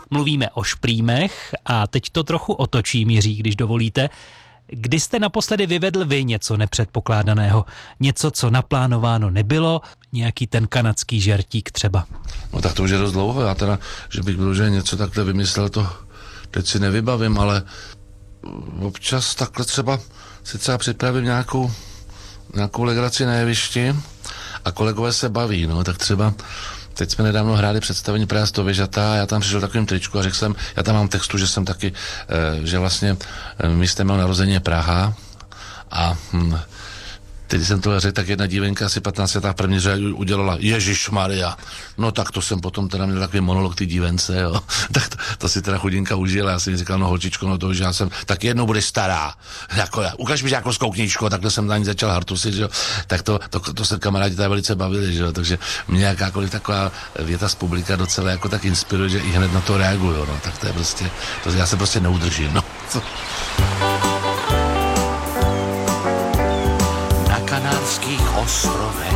Mluvíme o šprýmech a teď to trochu otočím, Jiří, když dovolíte. Kdy jste naposledy vyvedl vy něco nepředpokládaného? Něco, co naplánováno nebylo? Nějaký ten kanadský žertík třeba? No tak to už je dost dlouho. Já teda, že bych byl, že něco takhle vymyslel, to teď si nevybavím, ale občas takhle třeba si třeba připravím nějakou legraci na jevišti a kolegové se baví, no, tak třeba teď jsme nedávno hráli představení Praha 100 věžata a já tam přišel takovým tričku a řekl jsem, já tam mám textu, že jsem taky, že vlastně místem mého narození je Praha a teď jsem to řekl, tak jedna dívenka asi 15 letách první řadě udělala Ježišmarja. No tak to jsem potom teda měl takový monolog ty dívence, jo. Tak to si teda chudinka užila. Já jsem mi říkal, no holčičko, no to už já jsem, tak jednou budeš stará. Jako, ukaž mi nějakou knížku, takhle jsem na ní začal hartusit, že jo. Tak to se kamarádi tady velice bavili, že jo. Takže mě jakákoliv taková věta z publika docela jako tak inspiruje, že i hned na to reaguju, no. Tak to je prostě, já se prostě neudržím, no. Na Kanárských ostrovech